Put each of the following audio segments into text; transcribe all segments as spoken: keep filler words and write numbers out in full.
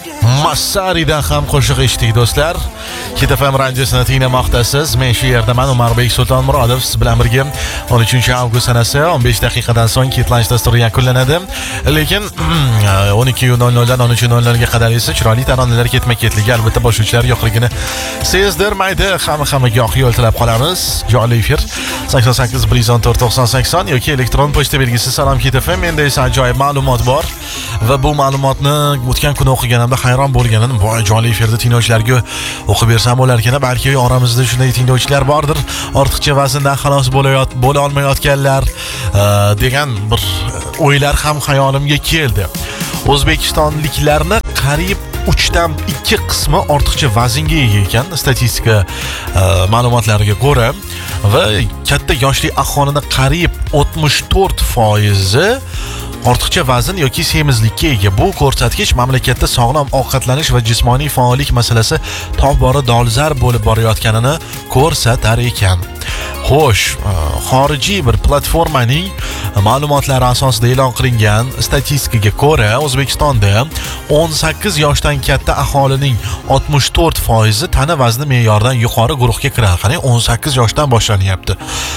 Massaridan ham qo'shiq eshitdik do'stlar. Hit F M radiosini tinglamoqdasiz. Men shu yerdaman, Umarbek Sultonmurodov siz bilan birga. o'n uchinchi avgust sanasi o'n besh daqiqadan so'ng Kitlanch dasturi yakunlanadi. Lekin o'n ikki nol nol dan o'n uch nol nol ga qadar esa chiroyli taronalar ketma-ketligi albatta boshlovchilar yo'qligini sezdirmaydi. Hamma-hammaga yo'q yo'l tilab qolamiz. Jonli efir sakson sakkiz bir yuz o'n to'rt to'qson sakson yoki elektron pochta belgisi Salom Hit F M. Menda esa ajoyib ma'lumot bor va bu ma'lumotni o'tgan kuni o'qiganimda hayron bo'lganim, voy jonli efirda tinglovchilarga o'qib bersam bo'larkan, balki oramizda shunday tinglovchilar bordir, ortiqcha vazndan xalos bo'layot bo'la olmayotganlar degan bir o'ylar ham xayolimga keldi. O'zbekistonliklarni qariyb uchdan ikki qismi ortiqcha vaznga ega ekan statistika ma'lumotlariga ko'ra va katta yoshli aholini qariyb o'tmish to'rt foizi ortiqcha vazn yoki semizlikka ega. Bu ko'rsatkich mamlakatda sog'lom ovqatlanish va jismoniy faollik masalasi tobora dolzarb bo'lib borayotganini ko'rsatar ekan. Xo'sh, xorijiy bir platformaning ma'lumotlari asosida e'lon qilingan statistikaga ko'ra, O'zbekistonda o'n sakkiz yoshdan katta aholining oltmish to'rt foizi tana vazni me'yoridan yuqori guruhga kiradi. Qani o'n sakkiz yoshdan boshlanyapti.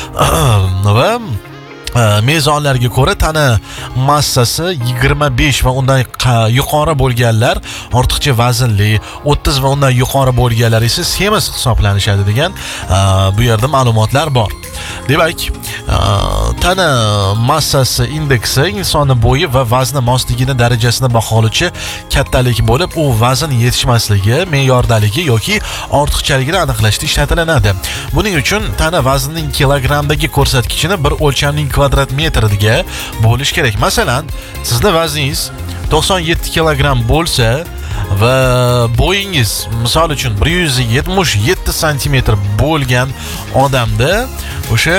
Va mezonlarga ko'ra tana massasi yigirma besh va undan yuqori bo'lganlar ortiqcha vaznli, o'ttiz va undan yuqori bo'lganlar esa semiz hisoblanishadi degan bu yerda ma'lumotlar bor. Demak, tana massasi indeksi insonni bo'yi va vazni mosligini darajasini baholovchi kattalik bo'lib, u vazn yetishmasligi, me'yordaligi yoki ortiqchaligini aniqlashda ishlatilinadi. Buning uchun tana vaznining kilogramdagi ko'rsatkichini bir o'lchamning kvadrat metriga bo'lish kerak. Masalan, sizning vazningiz to'qson yetti kilogramm bo'lsa va bo'yingiz misol uchun bir yuz yetmish yetti santimetr bo'lgan odamda o'sha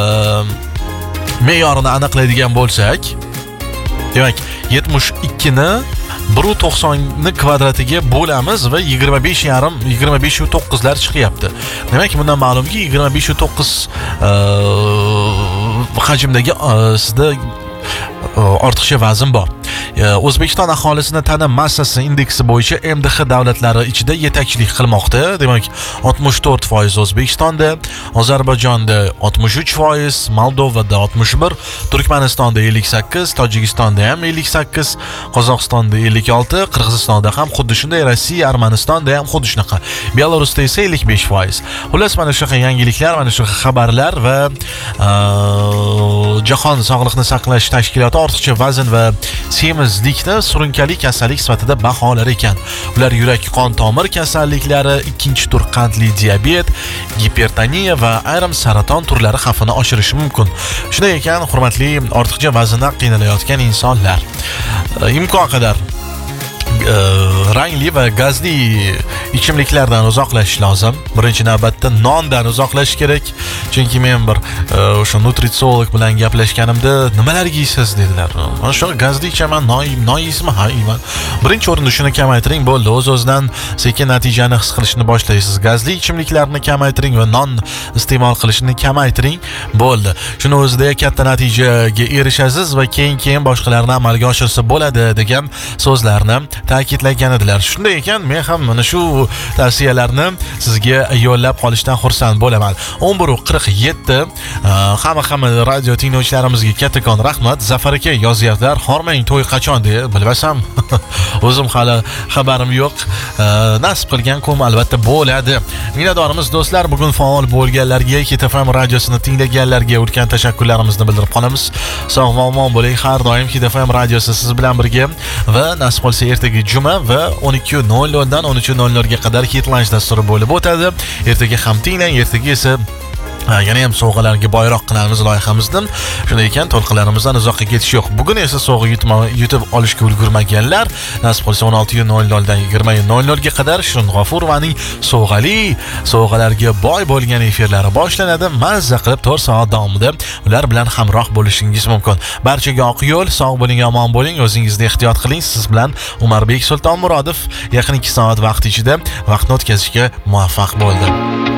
me'yorini aniqlaydigan bo'lsak, demak yetmish ikki ni bir to'qson ni kvadratiga bo'lamiz va yigirma besh yarim yigirma besh to'qqiz lar chiqyapti. Demak, bundan ma'lumki yigirma besh to'qqiz hajmdagi sizda ortiqcha vazn bor. O'zbekiston aholisini tana massasi indeksi bo'yicha M D H davlatlari ichida yetakchilik qilmoqda. Demak, oltmish to'rt foiz O'zbekistonda, Ozarbayjonda oltmish uch foiz, Moldovada oltmish bir, Turkmanistonda ellik sakkiz, Tojikistonda ham ellik sakkiz, Qozog'istonda ellik olti, Qirg'izistonda ham xuddi shunday, Rossiya, Armanistonda ham xuddi shunaqa. Belarusda esa ellik besh foiz. Xullas, mana shunaqa yangiliklar, mana shunaqa xabarlar va Jahon Sog'liqni saqlash tashkiloti ortiqcha vazn va semizlikni surunkali kasallik sifatida baholar ekan. Ular yurak qon tomir kasalliklari, ikkinchi tur qandli diabet, gipertoniya va ayrim saraton turlari xavfini oshirishi mumkin. Shunday ekan, hurmatli ortiqcha vazndan qiynalayotgan insonlar, imkon qadar rangli va gazli ichimliklardan uzoqlashish lozim. Birinchi navbatda nondan uzoqlashish kerak. Chunki men bir o'sha nutritsiolog bilan gaplashganimda nimalar yeysiz dedilar. Mana shu gazli ichaman, non yeysizmi? Ha, yeyman. Birinchi o'rinda shuni kamaytiring, bo'ldi. O'z-o'zidan sekin natijani his qilishni boshlaysiz. Gazli ichimliklarni kamaytiring va non iste'mol qilishni kamaytiring, bo'ldi. Shuni o'zida katta natijaga erishasiz va keyin-keyin boshqalarni amalga oshirsa bo'ladi degan so'zlarni ta'kidlagan edilar. Shunday ekan, men ham mana shu tavsiyalarni sizga yo'llab qolishdan xursand bo'laman. o'n bir qirq yetti hamma-hamma radio tinglovchilarimizga kattakon rahmat. Zafar aka yozyaptilar, "Hormang, to'y qachon?" deb. Bilmasam, o'zim hali xabarim yo'q. Nasib qilgan kun albatta bo'ladi. Minnatdorimiz do'stlar, bugun faol bo'lganlarga, Hit F M radiosini tinglaganlarga ulkan tashakkurlarimizni bildirib qolamiz. Sog' va omon bo'ling. Har doim Hit F M radiosi siz bilan birga va nasib qilsa ertaga juma va o'n ikki nol nol dan o'n uch nol nol ga qadar Kitlanch dasturi bo'lib o'tadi. Ertaga ham tinglang, ertaga esa yana ham sovg'alarga boyroq qilamiz loyihamizdan. Shunday ekan, to'lqinlarimizdan uzoqqa ketish yo'q. Bugun esa sovg'a yutib olishga ulgurmaganlar, nasib qilsa o'n olti nol nol dan yigirma nol nol ga qadar Shirin G'ofurovaning sovg'ali, sovg'alarga boy bo'lgan efirlari boshlanadi. Mazza qilib to'rt soat davomida ular bilan hamroh bo'lishingiz mumkin. Barchaga oq yo'l, sog' bo'ling, omon bo'ling, o'zingizni ehtiyot qiling. Siz bilan Umarbek Sultonmurodov yaqin ikki soat vaqt ichida vaqtni o'tkazishga muvaffaq bo'ldi.